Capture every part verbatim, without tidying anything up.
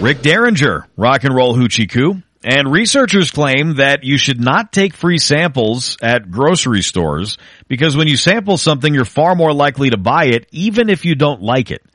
Rick Derringer, Rock and Roll Hoochie Coo. And researchers claim that you should not take free samples at grocery stores because when you sample something, you're far more likely to buy it even if you don't like it.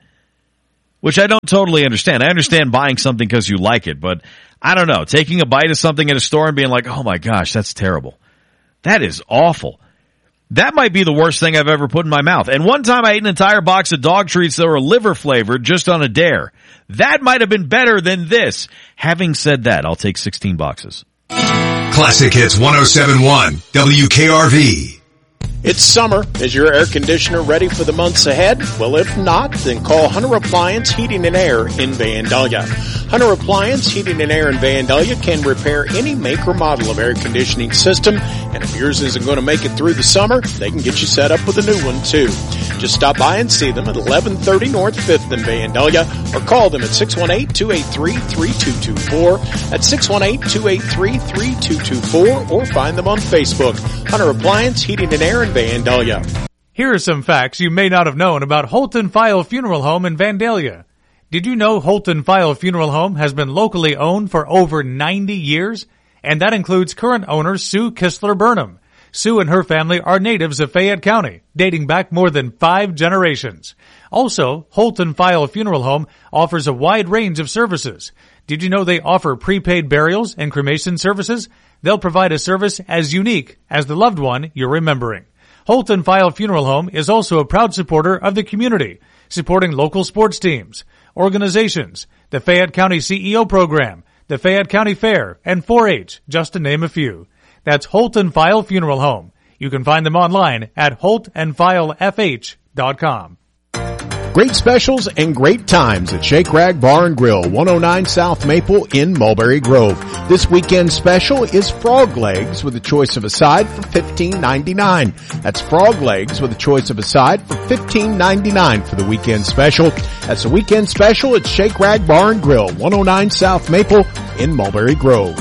Which I don't totally understand. I understand buying something because you like it, but I don't know. Taking a bite of something at a store and being like, oh my gosh, that's terrible. That is awful. That might be the worst thing I've ever put in my mouth. And one time I ate an entire box of dog treats that were liver flavored just on a dare. That might have been better than this. Having said that, I'll take sixteen boxes. Classic Hits one oh seven point one W K R V. It's summer. Is your air conditioner ready for the months ahead? Well, if not, then call Hunter Appliance Heating and Air in Vandalia. Hunter Appliance Heating and Air in Vandalia can repair any make or model of air conditioning system, and if yours isn't going to make it through the summer, they can get you set up with a new one too. Just stop by and see them at eleven thirty North fifth in Vandalia, or call them at six one eight, two eight three, three two two four. That's six one eight, two eight three, three two two four, or find them on Facebook. Hunter Appliance Heating and Air in Vandalia. Here are some facts you may not have known about Holton File Funeral Home in Vandalia. Did you know Holton File Funeral Home has been locally owned for over ninety years? And that includes current owner Sue Kistler Burnham. Sue and her family are natives of Fayette County, dating back more than five generations. Also, Holton File Funeral Home offers a wide range of services. Did you know they offer prepaid burials and cremation services? They'll provide a service as unique as the loved one you're remembering. Holton File Funeral Home is also a proud supporter of the community, supporting local sports teams, organizations, the Fayette County C E O program, the Fayette County Fair, and four H, just to name a few. That's Holton File Funeral Home. You can find them online at holt and file f h dot com. Great specials and great times at Shake Rag Bar and Grill, one oh nine South Maple in Mulberry Grove. This weekend special is frog legs with a choice of a side for fifteen ninety-nine. That's frog legs with a choice of a side for fifteen ninety-nine for the weekend special. That's the weekend special at Shake Rag Bar and Grill, one oh nine South Maple in Mulberry Grove.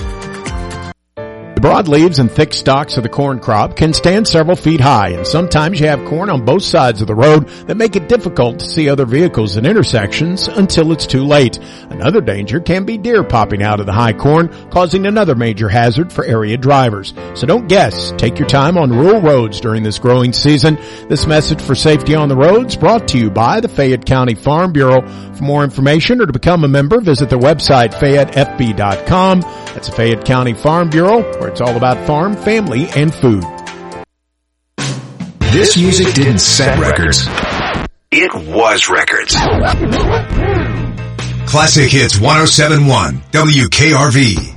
The broad leaves and thick stalks of the corn crop can stand several feet high, and sometimes you have corn on both sides of the road that make it difficult to see other vehicles at intersections until it's too late. Another danger can be deer popping out of the high corn, causing another major hazard for area drivers. So don't guess. Take your time on rural roads during this growing season. This message for safety on the roads brought to you by the Fayette County Farm Bureau. For more information or to become a member, visit their website, fayette f b dot com. That's the Fayette County Farm Bureau, where it's all about farm, family, and food. This music didn't set records. It was records. Classic Hits one oh seven point one W K R V.